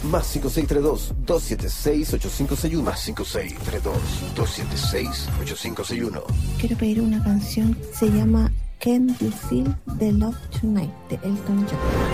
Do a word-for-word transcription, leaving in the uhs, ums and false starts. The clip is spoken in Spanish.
Más cinco seis tres dos, dos siete seis, ocho cinco seis uno. Más cinco seis tres dos, dos siete seis, ocho cinco seis uno. Quiero pedir una canción, se llama Can You Feel the Love Tonight, de Elton John.